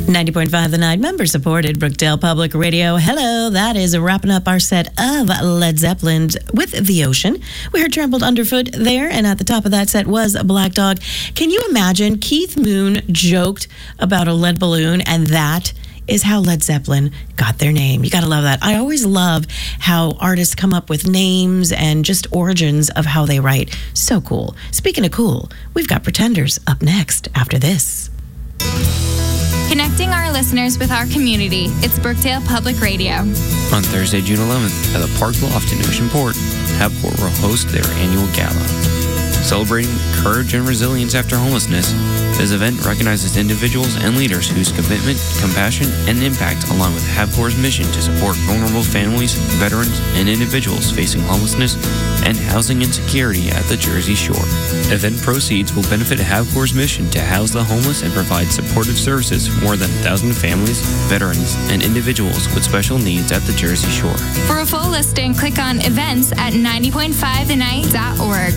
90.5 The Night, member-supported Brookdale Public Radio. Hello, that is wrapping up our set of Led Zeppelin with The Ocean. We heard Trampled Underfoot there, and at the top of that set was Black Dog. Can you imagine? Keith Moon joked about a lead balloon, and that is how Led Zeppelin got their name. You got to love that. I always love how artists come up with names and just origins of how they write. So cool. Speaking of cool, we've got Pretenders up next after this. Connecting our listeners with our community, it's Brookdale Public Radio. On Thursday, June 11th, at the Park Loft in Oceanport, Habport will host their annual gala. Celebrating courage and resilience after homelessness, this event recognizes individuals and leaders whose commitment, compassion, and impact align with Habport's mission to support vulnerable families, veterans, and individuals facing homelessness and housing insecurity at the Jersey Shore. Event proceeds will benefit Habport's mission to house the homeless and provide supportive services for more than 1,000 families, veterans, and individuals with special needs at the Jersey Shore. For a full listing, click on events at 90.5thenight.org.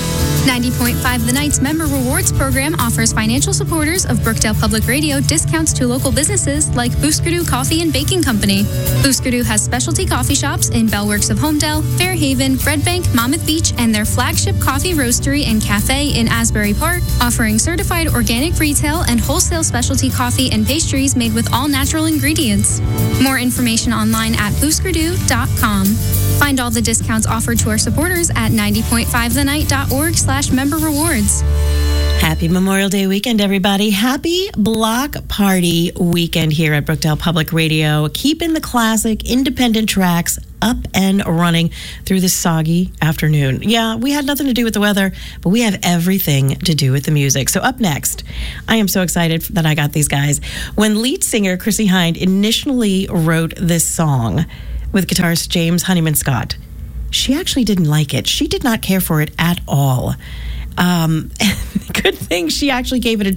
90.5 The Night's Member Rewards Program offers financial supporters of Brookdale Public Radio discounts to local businesses like Booskerdoo Coffee and Baking Company. Booskerdoo has specialty coffee shops in Bellworks of Homedale, Fairhaven, Red Bank, Monmouth Beach, and their flagship coffee roastery and cafe in Asbury Park, offering certified organic retail and wholesale specialty coffee and pastries made with all natural ingredients. More information online at booskerdoo.com. Find all the discounts offered to our supporters at 90.5thenight.org/member rewards. Happy Memorial Day weekend, everybody. Happy Block Party weekend here at Brookdale Public Radio. Keeping the classic independent tracks up and running through this soggy afternoon. Yeah, we had nothing to do with the weather, but we have everything to do with the music. So up next, I am so excited that I got these guys. When lead singer Chrissie Hynde initially wrote this song with guitarist James Honeyman Scott, she actually didn't like it. She did not care for it at all. Good thing she actually gave it a